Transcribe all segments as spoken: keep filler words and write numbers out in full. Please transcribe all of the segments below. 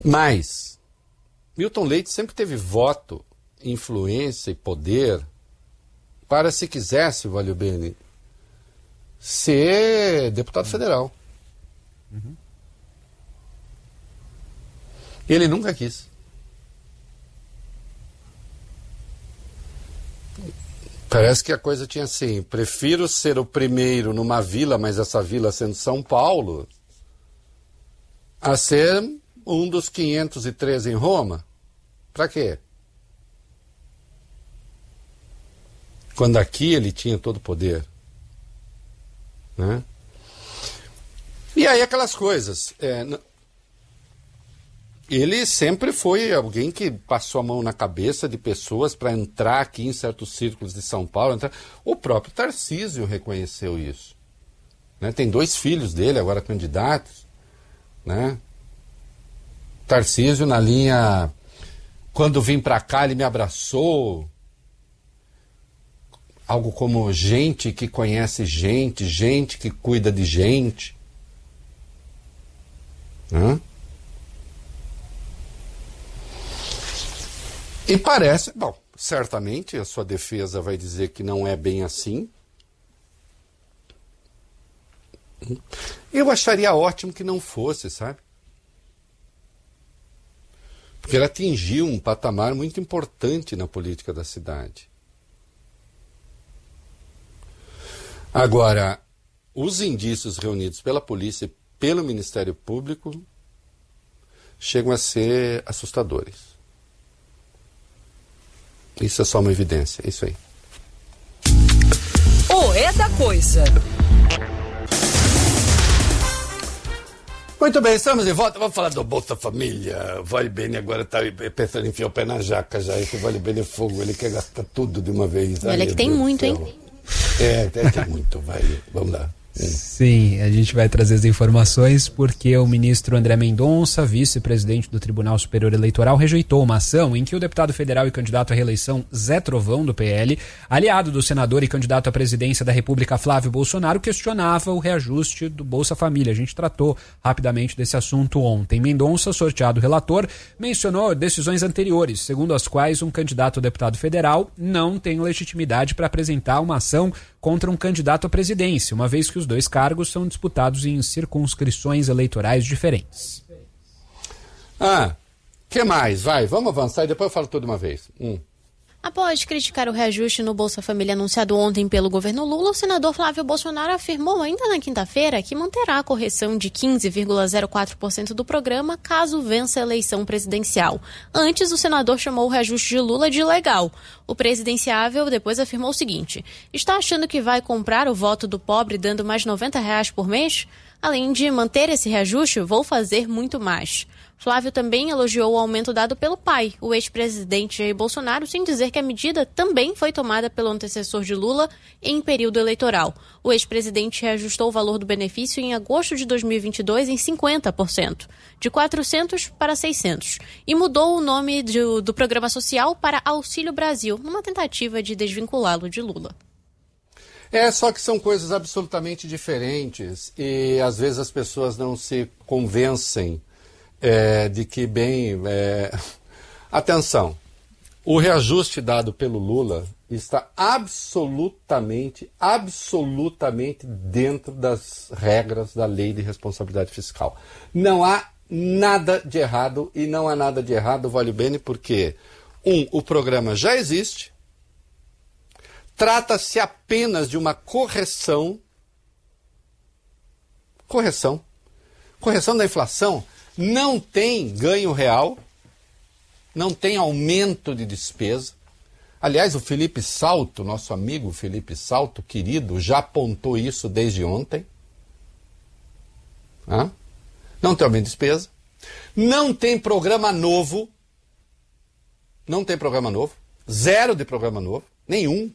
Mas Milton Leite sempre teve voto, influência e poder para, se quisesse, Valio Bene, ser deputado federal. Uhum. Ele nunca quis. Parece que a coisa tinha assim: prefiro ser o primeiro numa vila, mas essa vila sendo São Paulo, a ser um dos quinhentos e treze em Roma. Pra quê? Quando aqui ele tinha todo o poder. Né? E aí aquelas coisas. É, ele sempre foi alguém que passou a mão na cabeça de pessoas para entrar aqui em certos círculos de São Paulo. Entrar. O próprio Tarcísio reconheceu isso. Né? Tem dois filhos dele agora candidatos. Né? Tarcísio na linha, quando vim para cá ele me abraçou. Algo como gente que conhece gente, gente que cuida de gente. Né? E parece, bom, certamente a sua defesa vai dizer que não é bem assim. Eu acharia ótimo que não fosse, sabe? Porque ele atingiu um patamar muito importante na política da cidade. Agora, os indícios reunidos pela polícia e pelo Ministério Público chegam a ser assustadores. Isso é só uma evidência, é isso aí. O é da coisa. Muito bem, estamos de volta. Vamos falar do Bolsa Família. O Valio Bene agora está pensando em enfiar o pé na jaca já. Esse Valio Bene é fogo, ele quer gastar tudo de uma vez. Olha que tem muito, hein? É, tem muito, vai. Vamos lá. Sim, a gente vai trazer as informações porque o ministro André Mendonça, vice-presidente do Tribunal Superior Eleitoral, rejeitou uma ação em que o deputado federal e candidato à reeleição Zé Trovão, do P L, aliado do senador e candidato à presidência da República Flávio Bolsonaro, questionava o reajuste do Bolsa Família. A gente tratou rapidamente desse assunto ontem. Mendonça, sorteado relator, mencionou decisões anteriores, segundo as quais um candidato a deputado federal não tem legitimidade para apresentar uma ação contra um candidato à presidência, uma vez que os dois cargos são disputados em circunscrições eleitorais diferentes. Ah, que mais? Vai, vamos avançar e depois eu falo tudo de uma vez. Hum. Após criticar o reajuste no Bolsa Família anunciado ontem pelo governo Lula, o senador Flávio Bolsonaro afirmou ainda na quinta-feira que manterá a correção de quinze vírgula zero quatro por cento do programa caso vença a eleição presidencial. Antes, o senador chamou o reajuste de Lula de ilegal. O presidenciável depois afirmou o seguinte: está achando que vai comprar o voto do pobre dando mais noventa reais por mês? Além de manter esse reajuste, vou fazer muito mais. Flávio também elogiou o aumento dado pelo pai, o ex-presidente Jair Bolsonaro, sem dizer que a medida também foi tomada pelo antecessor de Lula em período eleitoral. O ex-presidente reajustou o valor do benefício em agosto de dois mil e vinte e dois em cinquenta por cento, de quatrocentos para seiscentos, e mudou o nome do, do programa social para Auxílio Brasil, numa tentativa de desvinculá-lo de Lula. É, só que são coisas absolutamente diferentes e às vezes as pessoas não se convencem É, de que, bem, é... atenção, o reajuste dado pelo Lula está absolutamente, absolutamente dentro das regras da lei de responsabilidade fiscal. Não há nada de errado e não há nada de errado, Valio Bene, porque, um, o programa já existe, trata-se apenas de uma correção, correção, correção da inflação. Não tem ganho real, não tem aumento de despesa. Aliás, o Felipe Salto, nosso amigo Felipe Salto, querido, já apontou isso desde ontem. Ah? Não tem aumento de despesa. Não tem programa novo. Não tem programa novo. Zero de programa novo. Nenhum.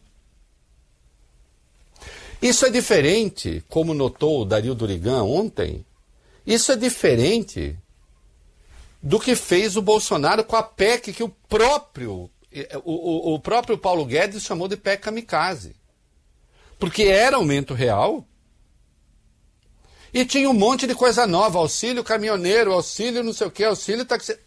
Isso é diferente, como notou o Dario Durigan ontem, isso é diferente do que fez o Bolsonaro com a P E C que o próprio, o, o, o próprio Paulo Guedes chamou de P E C kamikaze. Porque era aumento real E tinha um monte de coisa nova, auxílio caminhoneiro, auxílio não sei o que, auxílio taxi.